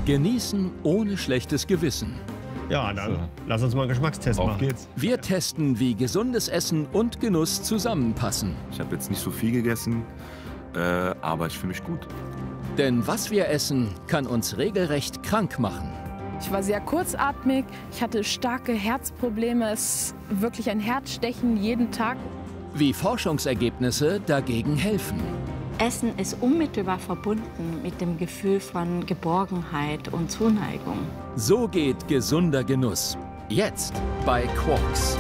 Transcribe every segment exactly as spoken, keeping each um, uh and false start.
Genießen ohne schlechtes Gewissen. Ja, dann So. lass uns mal einen Geschmackstest Auf machen. geht's. Wir testen, wie gesundes Essen und Genuss zusammenpassen. Ich habe jetzt nicht so viel gegessen, äh, aber ich fühle mich gut. Denn was wir essen, kann uns regelrecht krank machen. Ich war sehr kurzatmig, ich hatte starke Herzprobleme, es ist wirklich ein Herzstechen jeden Tag. Wie Forschungsergebnisse dagegen helfen. Essen ist unmittelbar verbunden mit dem Gefühl von Geborgenheit und Zuneigung. So geht gesunder Genuss. Jetzt bei Quarks.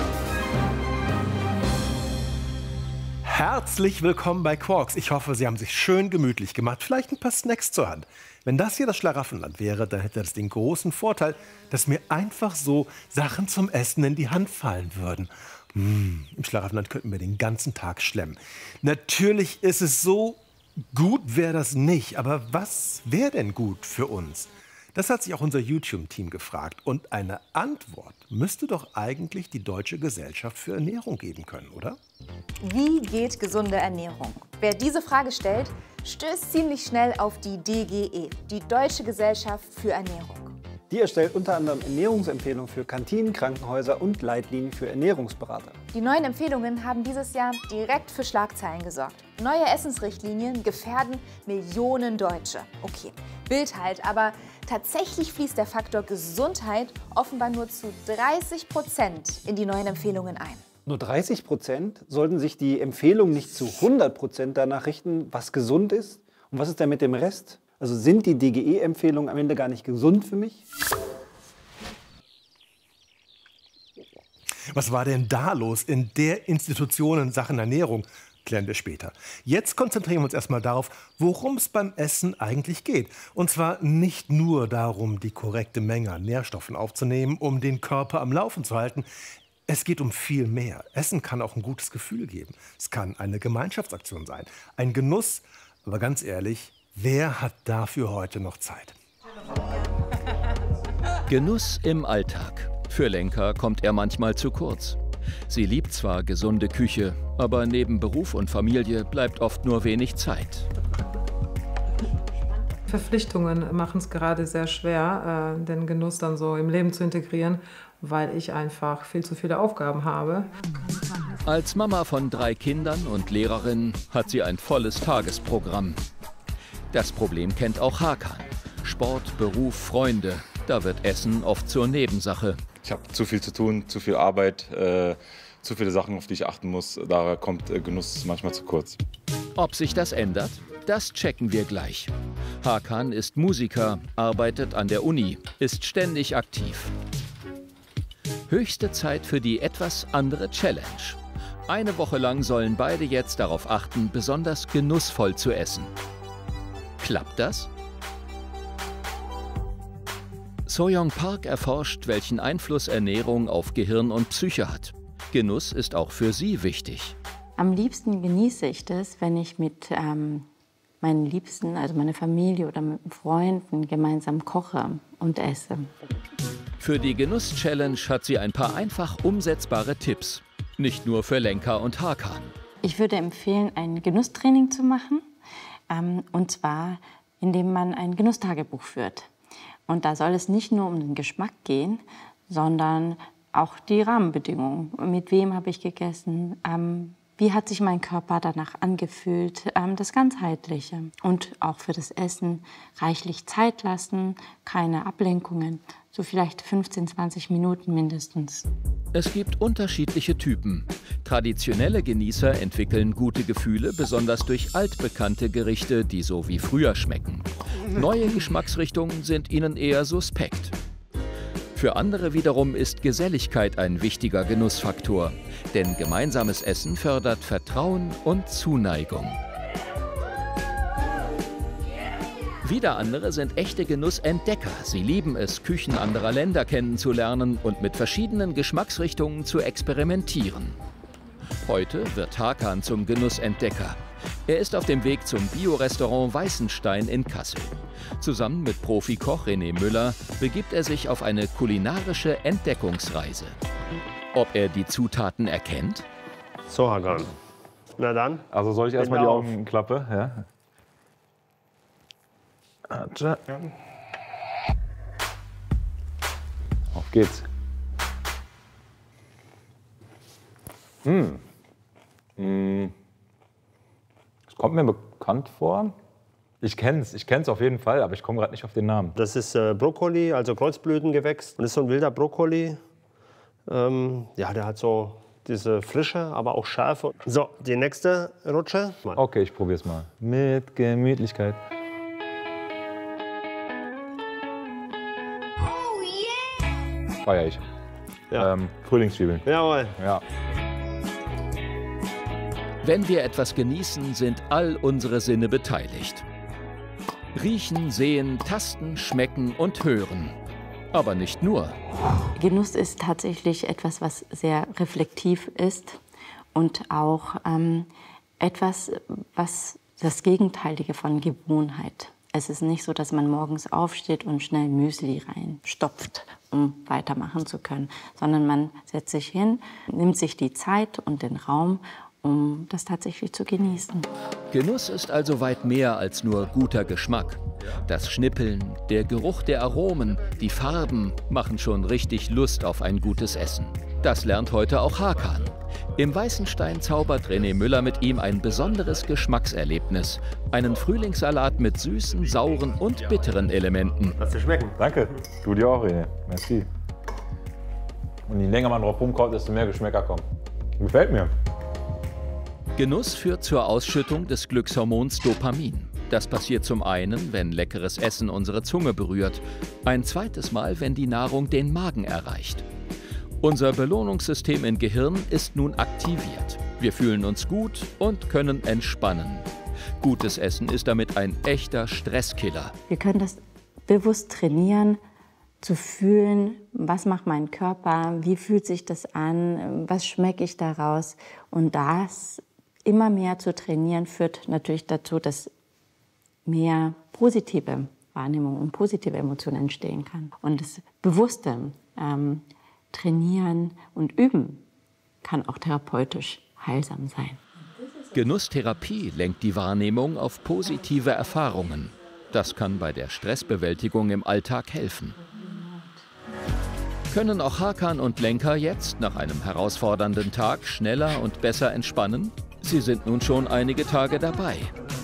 Herzlich willkommen bei Quarks. Ich hoffe, Sie haben sich schön gemütlich gemacht. Vielleicht ein paar Snacks zur Hand. Wenn das hier das Schlaraffenland wäre, dann hätte das den großen Vorteil, dass mir einfach so Sachen zum Essen in die Hand fallen würden. Mmh, im Schlaraffenland könnten wir den ganzen Tag schlemmen. Natürlich ist es so, gut wäre das nicht. Aber was wäre denn gut für uns? Das hat sich auch unser YouTube-Team gefragt. Und eine Antwort müsste doch eigentlich die Deutsche Gesellschaft für Ernährung geben können, oder? Wie geht gesunde Ernährung? Wer diese Frage stellt, stößt ziemlich schnell auf die D G E, die Deutsche Gesellschaft für Ernährung. Die erstellt unter anderem Ernährungsempfehlungen für Kantinen, Krankenhäuser und Leitlinien für Ernährungsberater. Die neuen Empfehlungen haben dieses Jahr direkt für Schlagzeilen gesorgt. Neue Essensrichtlinien gefährden Millionen Deutsche. Okay, Bild halt, aber tatsächlich fließt der Faktor Gesundheit offenbar nur zu dreißig Prozent in die neuen Empfehlungen ein. Nur dreißig Prozent? Sollten sich die Empfehlungen nicht zu hundert Prozent danach richten, was gesund ist? Und was ist denn mit dem Rest? Also sind die D G E-Empfehlungen am Ende gar nicht gesund für mich? Was war denn da los in der Institution in Sachen Ernährung? Klären wir später. Jetzt konzentrieren wir uns erstmal darauf, worum es beim Essen eigentlich geht. Und zwar nicht nur darum, die korrekte Menge an Nährstoffen aufzunehmen, um den Körper am Laufen zu halten. Es geht um viel mehr. Essen kann auch ein gutes Gefühl geben. Es kann eine Gemeinschaftsaktion sein, ein Genuss. Aber ganz ehrlich, wer hat dafür heute noch Zeit? Genuss im Alltag. Für Lenka kommt er manchmal zu kurz. Sie liebt zwar gesunde Küche, aber neben Beruf und Familie bleibt oft nur wenig Zeit. Verpflichtungen machen es gerade sehr schwer, äh, den Genuss dann so im Leben zu integrieren, weil ich einfach viel zu viele Aufgaben habe. Als Mama von drei Kindern und Lehrerin hat sie ein volles Tagesprogramm. Das Problem kennt auch Hakan. Sport, Beruf, Freunde. Da wird Essen oft zur Nebensache. Ich habe zu viel zu tun, zu viel Arbeit, äh, zu viele Sachen, auf die ich achten muss. Da kommt äh, Genuss manchmal zu kurz. Ob sich das ändert? Das checken wir gleich. Hakan ist Musiker, arbeitet an der Uni, ist ständig aktiv. Höchste Zeit für die etwas andere Challenge. Eine Woche lang sollen beide jetzt darauf achten, besonders genussvoll zu essen. Klappt das? So-Young Park erforscht, welchen Einfluss Ernährung auf Gehirn und Psyche hat. Genuss ist auch für sie wichtig. Am liebsten genieße ich das, wenn ich mit ähm, meinen Liebsten, also meiner Familie oder mit Freunden gemeinsam koche und esse. Für die Genuss-Challenge hat sie ein paar einfach umsetzbare Tipps. Nicht nur für Lenka und Hakan. Ich würde empfehlen, ein Genusstraining zu machen. Ähm, und zwar, indem man ein Genusstagebuch führt. Und da soll es nicht nur um den Geschmack gehen, sondern auch die Rahmenbedingungen. Mit wem habe ich gegessen? Ähm, wie hat sich mein Körper danach angefühlt? Ähm, das Ganzheitliche. Und auch für das Essen reichlich Zeit lassen, keine Ablenkungen. So vielleicht fünfzehn, zwanzig Minuten mindestens. Es gibt unterschiedliche Typen. Traditionelle Genießer entwickeln gute Gefühle, besonders durch altbekannte Gerichte, die so wie früher schmecken. Neue Geschmacksrichtungen sind ihnen eher suspekt. Für andere wiederum ist Geselligkeit ein wichtiger Genussfaktor. Denn gemeinsames Essen fördert Vertrauen und Zuneigung. Wieder andere sind echte Genussentdecker. Sie lieben es, Küchen anderer Länder kennenzulernen und mit verschiedenen Geschmacksrichtungen zu experimentieren. Heute wird Hakan zum Genussentdecker. Er ist auf dem Weg zum Bio-Restaurant Weißenstein in Kassel. Zusammen mit Profikoch René Müller begibt er sich auf eine kulinarische Entdeckungsreise. Ob er die Zutaten erkennt? So, Hakan. Na dann. Also soll ich erstmal die Augen Augen klappe? Ja. Auf geht's. Hm. Hm. Es kommt mir bekannt vor. Ich kenne es, ich kenn's auf jeden Fall, aber ich komme gerade nicht auf den Namen. Das ist äh, Brokkoli, also Kreuzblütengewächs. Das ist so ein wilder Brokkoli. Ähm, ja, der hat so diese Frische, aber auch Schärfe. So, die nächste Rutsche. Mal. Okay, ich probiere es mal. Mit Gemütlichkeit. Oh yeah! Feier ich. Ja. Ähm, Frühlingszwiebeln. Jawohl. Ja. Wenn wir etwas genießen, sind all unsere Sinne beteiligt. Riechen, sehen, tasten, schmecken und hören. Aber nicht nur. Genuss ist tatsächlich etwas, was sehr reflektiv ist und auch ähm, etwas, was das Gegenteilige von Gewohnheit. Es ist nicht so, dass man morgens aufsteht und schnell Müsli reinstopft, um weitermachen zu können, sondern man setzt sich hin, nimmt sich die Zeit und den Raum, um das tatsächlich zu genießen. Genuss ist also weit mehr als nur guter Geschmack. Das Schnippeln, der Geruch der Aromen, die Farben machen schon richtig Lust auf ein gutes Essen. Das lernt heute auch Hakan. Im Weißenstein zaubert René Müller mit ihm ein besonderes Geschmackserlebnis. Einen Frühlingssalat mit süßen, sauren und bitteren Elementen. Lass dir schmecken. Danke. Du dir auch, René. Merci. Und je länger man drauf rumkaut, desto mehr Geschmäcker kommen. Gefällt mir. Genuss führt zur Ausschüttung des Glückshormons Dopamin. Das passiert zum einen, wenn leckeres Essen unsere Zunge berührt, ein zweites Mal, wenn die Nahrung den Magen erreicht. Unser Belohnungssystem im Gehirn ist nun aktiviert. Wir fühlen uns gut und können entspannen. Gutes Essen ist damit ein echter Stresskiller. Wir können das bewusst trainieren, zu fühlen, was macht mein Körper, wie fühlt sich das an, was schmecke ich daraus. Und das immer mehr zu trainieren, führt natürlich dazu, dass mehr positive Wahrnehmung und positive Emotionen entstehen kann. Und das bewusste ähm, Trainieren und Üben kann auch therapeutisch heilsam sein. Genusstherapie lenkt die Wahrnehmung auf positive Erfahrungen. Das kann bei der Stressbewältigung im Alltag helfen. Können auch Hakan und Lenka jetzt nach einem herausfordernden Tag schneller und besser entspannen? Sie sind nun schon einige Tage dabei.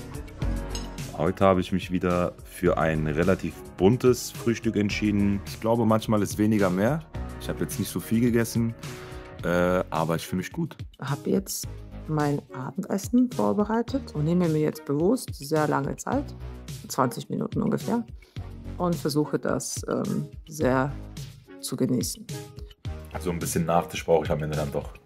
Heute habe ich mich wieder für ein relativ buntes Frühstück entschieden. Ich glaube, manchmal ist weniger mehr. Ich habe jetzt nicht so viel gegessen, äh, aber ich fühle mich gut. Ich habe jetzt mein Abendessen vorbereitet und nehme mir jetzt bewusst sehr lange Zeit, zwanzig Minuten ungefähr, und versuche das ähm, sehr zu genießen. Also ein bisschen Nachtisch brauche ich am Ende dann doch.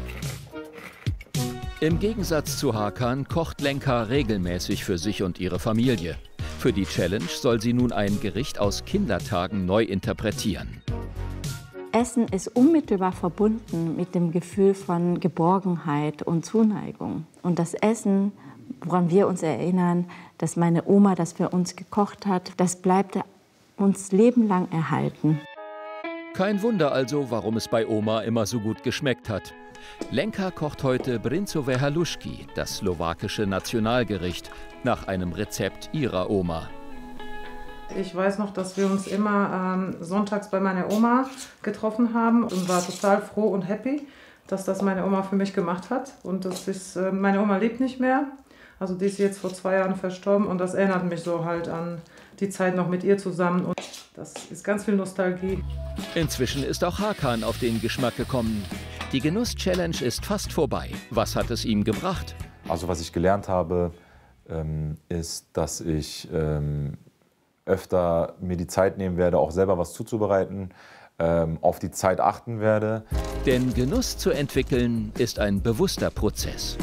Im Gegensatz zu Hakan kocht Lenka regelmäßig für sich und ihre Familie. Für die Challenge soll sie nun ein Gericht aus Kindertagen neu interpretieren. Essen ist unmittelbar verbunden mit dem Gefühl von Geborgenheit und Zuneigung. Und das Essen, woran wir uns erinnern, dass meine Oma das für uns gekocht hat, das bleibt uns lebenlang erhalten. Kein Wunder also, warum es bei Oma immer so gut geschmeckt hat. Lenka kocht heute Brinzové halušky, das slowakische Nationalgericht, nach einem Rezept ihrer Oma. Ich weiß noch, dass wir uns immer ähm, sonntags bei meiner Oma getroffen haben und war total froh und happy, dass das meine Oma für mich gemacht hat. Und das ist, äh, meine Oma lebt nicht mehr, also die ist jetzt vor zwei Jahren verstorben und das erinnert mich so halt an die Zeit noch mit ihr zusammen und das ist ganz viel Nostalgie. Inzwischen ist auch Hakan auf den Geschmack gekommen. Die Genuss-Challenge ist fast vorbei. Was hat es ihm gebracht? Also was ich gelernt habe, ähm, ist, dass ich ähm, öfter mir die Zeit nehmen werde, auch selber was zuzubereiten, ähm, auf die Zeit achten werde. Denn Genuss zu entwickeln ist ein bewusster Prozess.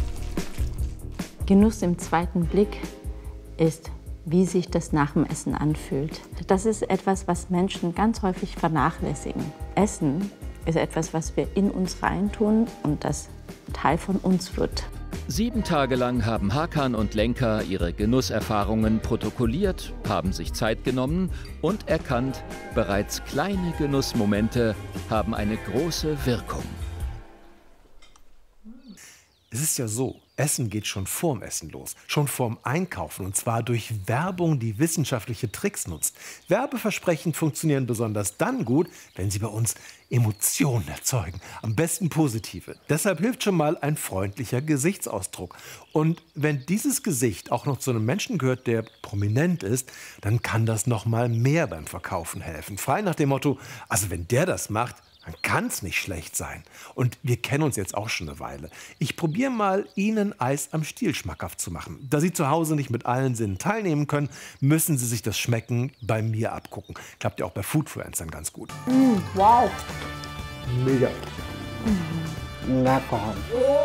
Genuss im zweiten Blick ist, wie sich das nach dem Essen anfühlt. Das ist etwas, was Menschen ganz häufig vernachlässigen. Essen ist etwas, was wir in uns reintun und das Teil von uns wird. Sieben Tage lang haben Hakan und Lenka ihre Genusserfahrungen protokolliert, haben sich Zeit genommen und erkannt, bereits kleine Genussmomente haben eine große Wirkung. Es ist ja so, Essen geht schon vorm Essen los, schon vorm Einkaufen, und zwar durch Werbung, die wissenschaftliche Tricks nutzt. Werbeversprechen funktionieren besonders dann gut, wenn sie bei uns Emotionen erzeugen, am besten positive. Deshalb hilft schon mal ein freundlicher Gesichtsausdruck. Und wenn dieses Gesicht auch noch zu einem Menschen gehört, der prominent ist, dann kann das noch mal mehr beim Verkaufen helfen. Frei nach dem Motto, also wenn der das macht, dann kann es nicht schlecht sein. Und wir kennen uns jetzt auch schon eine Weile. Ich probiere mal, Ihnen Eis am Stiel schmackhaft zu machen. Da Sie zu Hause nicht mit allen Sinnen teilnehmen können, müssen Sie sich das Schmecken bei mir abgucken. Klappt ja auch bei Foodfluencern ganz gut. Mm, wow. Mega. Mm, lecker.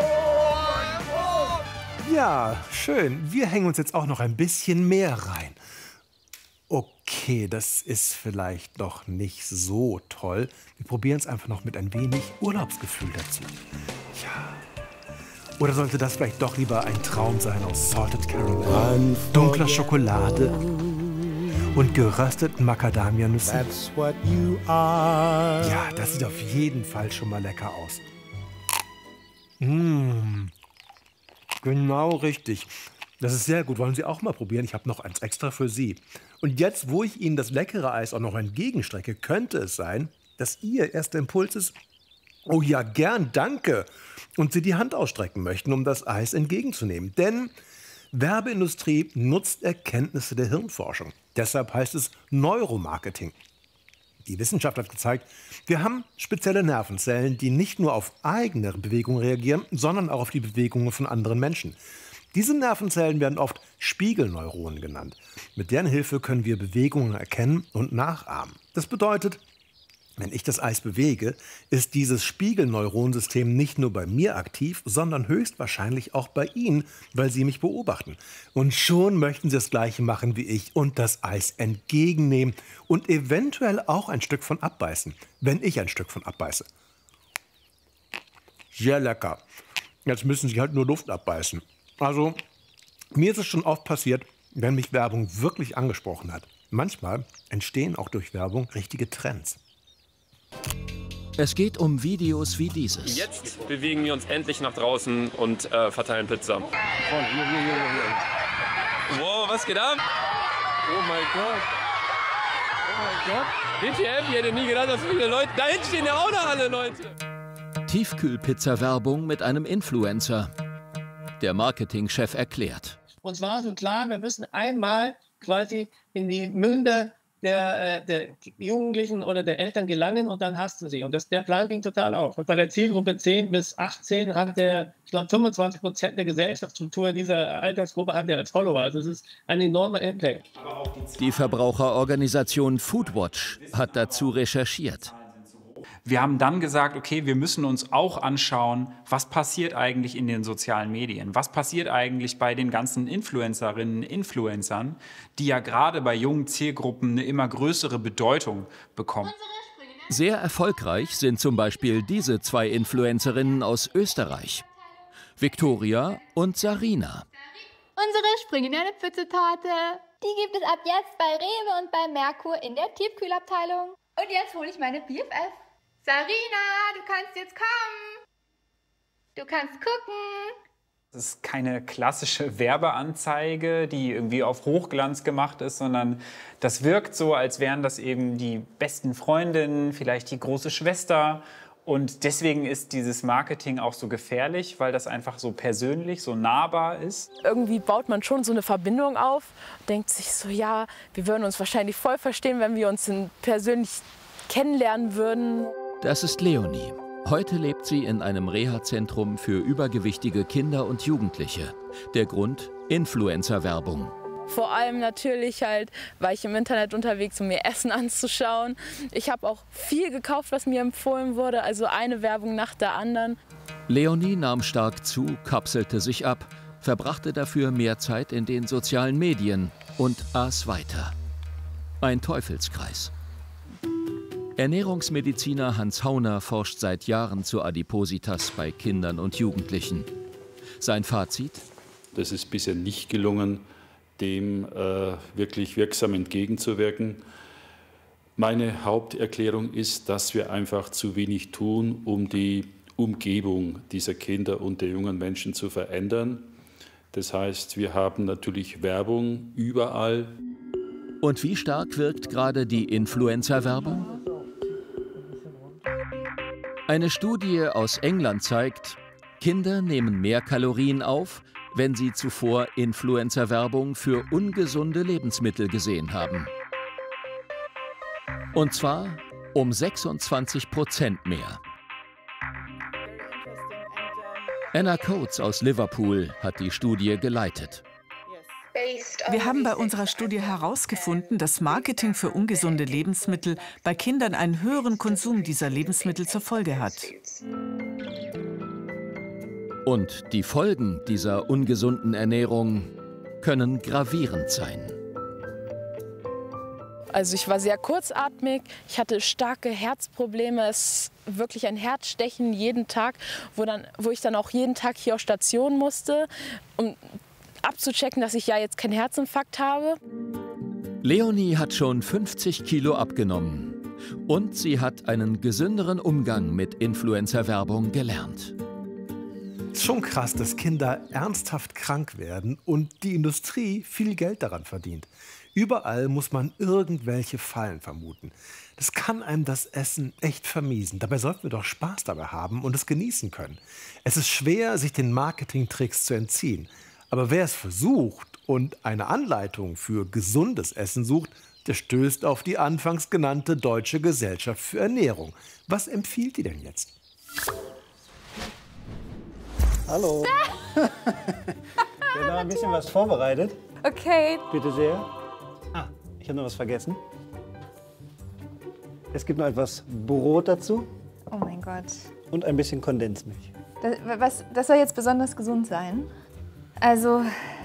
Ja, schön. Wir hängen uns jetzt auch noch ein bisschen mehr rein. Okay, das ist vielleicht noch nicht so toll. Wir probieren es einfach noch mit ein wenig Urlaubsgefühl dazu. Ja. Oder sollte das vielleicht doch lieber ein Traum sein aus Salted Caramel, dunkler Schokolade und gerösteten Macadamianüssen? Ja, das sieht auf jeden Fall schon mal lecker aus. Mmh, genau richtig. Das ist sehr gut. Wollen Sie auch mal probieren? Ich habe noch eins extra für Sie. Und jetzt, wo ich Ihnen das leckere Eis auch noch entgegenstrecke, könnte es sein, dass Ihr erster Impuls ist, oh ja, gern, danke, und Sie die Hand ausstrecken möchten, um das Eis entgegenzunehmen. Denn Werbeindustrie nutzt Erkenntnisse der Hirnforschung. Deshalb heißt es Neuromarketing. Die Wissenschaft hat gezeigt, wir haben spezielle Nervenzellen, die nicht nur auf eigene Bewegungen reagieren, sondern auch auf die Bewegungen von anderen Menschen. Diese Nervenzellen werden oft Spiegelneuronen genannt. Mit deren Hilfe können wir Bewegungen erkennen und nachahmen. Das bedeutet, wenn ich das Eis bewege, ist dieses Spiegelneuronensystem nicht nur bei mir aktiv, sondern höchstwahrscheinlich auch bei Ihnen, weil Sie mich beobachten. Und schon möchten Sie das Gleiche machen wie ich und das Eis entgegennehmen und eventuell auch ein Stück von abbeißen, wenn ich ein Stück von abbeiße. Sehr lecker. Jetzt müssen Sie halt nur Luft abbeißen. Also, mir ist es schon oft passiert, wenn mich Werbung wirklich angesprochen hat. Manchmal entstehen auch durch Werbung richtige Trends. Es geht um Videos wie dieses. Jetzt bewegen wir uns endlich nach draußen und äh, verteilen Pizza. Wow, was geht ab? Oh mein Gott. Oh mein Gott. W T F, ich hätte nie gedacht, dass so viele Leute... Da hinten stehen ja auch noch alle Leute. Tiefkühlpizza-Werbung mit einem Influencer. Der Marketingchef erklärt. Uns war so klar, wir müssen einmal quasi in die Münder der, der Jugendlichen oder der Eltern gelangen und dann hast du sie. Und das, der Plan ging total auf. Und bei der Zielgruppe zehn bis achtzehn hat der, ich glaube, fünfundzwanzig Prozent der Gesellschaftsstruktur dieser Altersgruppe hat der als Follower. Also das ist ein enormer Impact. Die Verbraucherorganisation Foodwatch hat dazu recherchiert. Wir haben dann gesagt, okay, wir müssen uns auch anschauen, was passiert eigentlich in den sozialen Medien? Was passiert eigentlich bei den ganzen Influencerinnen, Influencern, die ja gerade bei jungen Zielgruppen eine immer größere Bedeutung bekommen? Sehr erfolgreich sind zum Beispiel diese zwei Influencerinnen aus Österreich. Viktoria und Sarina. Unsere springende Pfützetorte. Die gibt es ab jetzt bei Rewe und bei Merkur in der Tiefkühlabteilung. Und jetzt hole ich meine B F F. Sarina, du kannst jetzt kommen. Du kannst gucken. Das ist keine klassische Werbeanzeige, die irgendwie auf Hochglanz gemacht ist, sondern das wirkt so, als wären das eben die besten Freundinnen, vielleicht die große Schwester. Und deswegen ist dieses Marketing auch so gefährlich, weil das einfach so persönlich, so nahbar ist. Irgendwie baut man schon so eine Verbindung auf, denkt sich so, ja, wir würden uns wahrscheinlich voll verstehen, wenn wir uns persönlich kennenlernen würden. Das ist Leonie. Heute lebt sie in einem Reha-Zentrum für übergewichtige Kinder und Jugendliche. Der Grund? Influencer-Werbung. Vor allem natürlich halt, war ich im Internet unterwegs, um mir Essen anzuschauen. Ich habe auch viel gekauft, was mir empfohlen wurde, also eine Werbung nach der anderen. Leonie nahm stark zu, kapselte sich ab, verbrachte dafür mehr Zeit in den sozialen Medien und aß weiter. Ein Teufelskreis. Ernährungsmediziner Hans Hauner forscht seit Jahren zu Adipositas bei Kindern und Jugendlichen. Sein Fazit? Das ist bisher nicht gelungen, dem äh, wirklich wirksam entgegenzuwirken. Meine Haupterklärung ist, dass wir einfach zu wenig tun, um die Umgebung dieser Kinder und der jungen Menschen zu verändern. Das heißt, wir haben natürlich Werbung überall. Und wie stark wirkt gerade die Influencer-Werbung? Eine Studie aus England zeigt, Kinder nehmen mehr Kalorien auf, wenn sie zuvor Influencer-Werbung für ungesunde Lebensmittel gesehen haben. Und zwar um sechsundzwanzig Prozent mehr. Anna Coates aus Liverpool hat die Studie geleitet. Wir haben bei unserer Studie herausgefunden, dass Marketing für ungesunde Lebensmittel bei Kindern einen höheren Konsum dieser Lebensmittel zur Folge hat. Und die Folgen dieser ungesunden Ernährung können gravierend sein. Also ich war sehr kurzatmig, ich hatte starke Herzprobleme, es ist wirklich ein Herzstechen jeden Tag, wo, dann, wo ich dann auch jeden Tag hier auf Station musste, um abzuchecken, dass ich ja jetzt keinen Herzinfarkt habe. Leonie hat schon fünfzig Kilo abgenommen und sie hat einen gesünderen Umgang mit Influencer-Werbung gelernt. Es ist schon krass, dass Kinder ernsthaft krank werden und die Industrie viel Geld daran verdient. Überall muss man irgendwelche Fallen vermuten. Das kann einem das Essen echt vermiesen. Dabei sollten wir doch Spaß dabei haben und es genießen können. Es ist schwer, sich den Marketingtricks zu entziehen. Aber wer es versucht und eine Anleitung für gesundes Essen sucht, der stößt auf die anfangs genannte Deutsche Gesellschaft für Ernährung. Was empfiehlt die denn jetzt? Hallo. Wir haben noch ein bisschen was vorbereitet. Okay. Bitte sehr. Ah, ich habe noch was vergessen. Es gibt noch etwas Brot dazu. Oh mein Gott. Und ein bisschen Kondensmilch. Das, was, das soll jetzt besonders gesund sein. Also,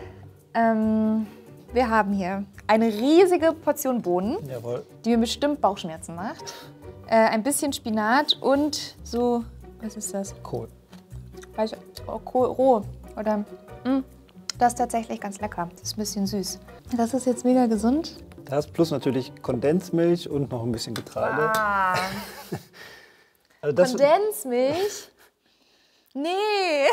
ähm, wir haben hier eine riesige Portion Bohnen, Jawohl. die mir bestimmt Bauchschmerzen macht. Äh, ein bisschen Spinat und so, was ist das? Kohl. Weiß ich, oh, Kohl roh. Oder, mh, das ist tatsächlich ganz lecker. Das ist ein bisschen süß. Das ist jetzt mega gesund. Das plus natürlich Kondensmilch und noch ein bisschen Getreide. Ah. Also das, Kondensmilch? Nee.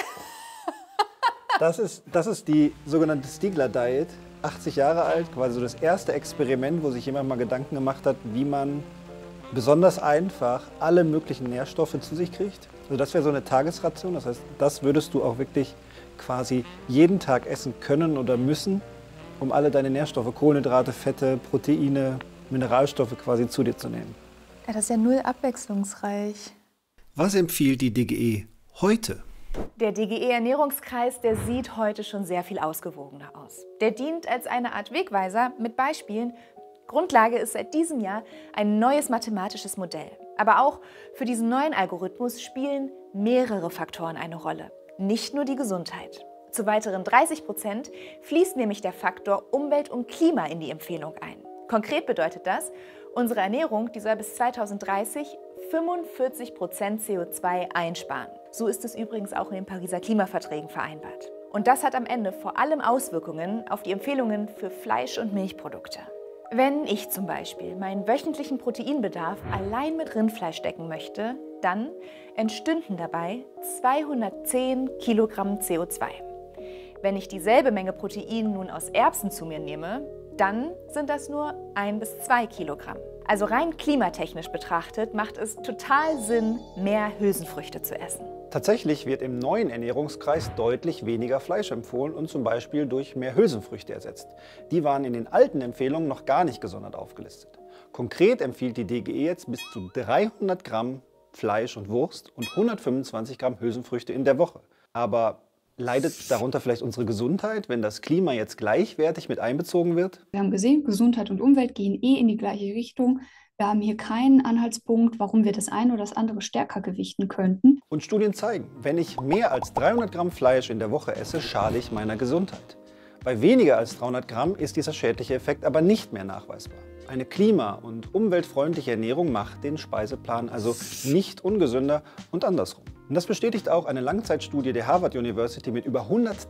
das, ist, das ist die sogenannte Stiegler-Diet. achtzig Jahre alt, quasi so das erste Experiment, wo sich jemand mal Gedanken gemacht hat, wie man besonders einfach alle möglichen Nährstoffe zu sich kriegt. Also das wäre so eine Tagesration. Das heißt, das würdest du auch wirklich quasi jeden Tag essen können oder müssen, um alle deine Nährstoffe, Kohlenhydrate, Fette, Proteine, Mineralstoffe quasi zu dir zu nehmen. Ja, das ist ja null abwechslungsreich. Was empfiehlt die D G E heute? Der D G E-Ernährungskreis, der sieht heute schon sehr viel ausgewogener aus. Der dient als eine Art Wegweiser mit Beispielen. Grundlage ist seit diesem Jahr ein neues mathematisches Modell. Aber auch für diesen neuen Algorithmus spielen mehrere Faktoren eine Rolle, nicht nur die Gesundheit. Zu weiteren dreißig Prozent fließt nämlich der Faktor Umwelt und Klima in die Empfehlung ein. Konkret bedeutet das, unsere Ernährung, die soll bis zweitausenddreißig fünfundvierzig Prozent C O zwei einsparen. So ist es übrigens auch in den Pariser Klimaverträgen vereinbart. Und das hat am Ende vor allem Auswirkungen auf die Empfehlungen für Fleisch- und Milchprodukte. Wenn ich zum Beispiel meinen wöchentlichen Proteinbedarf allein mit Rindfleisch decken möchte, dann entstünden dabei zweihundertzehn Kilogramm C O zwei. Wenn ich dieselbe Menge Protein nun aus Erbsen zu mir nehme, dann sind das nur ein bis zwei Kilogramm. Also rein klimatechnisch betrachtet macht es total Sinn, mehr Hülsenfrüchte zu essen. Tatsächlich wird im neuen Ernährungskreis deutlich weniger Fleisch empfohlen und zum Beispiel durch mehr Hülsenfrüchte ersetzt. Die waren in den alten Empfehlungen noch gar nicht gesondert aufgelistet. Konkret empfiehlt die D G E jetzt bis zu dreihundert Gramm Fleisch und Wurst und hundertfünfundzwanzig Gramm Hülsenfrüchte in der Woche. Aber leidet darunter vielleicht unsere Gesundheit, wenn das Klima jetzt gleichwertig mit einbezogen wird? Wir haben gesehen, Gesundheit und Umwelt gehen eh in die gleiche Richtung. Wir haben hier keinen Anhaltspunkt, warum wir das eine oder das andere stärker gewichten könnten. Und Studien zeigen, wenn ich mehr als dreihundert Gramm Fleisch in der Woche esse, schade ich meiner Gesundheit. Bei weniger als dreihundert Gramm ist dieser schädliche Effekt aber nicht mehr nachweisbar. Eine klima- und umweltfreundliche Ernährung macht den Speiseplan also nicht ungesünder und andersrum. Und das bestätigt auch eine Langzeitstudie der Harvard University mit über hundert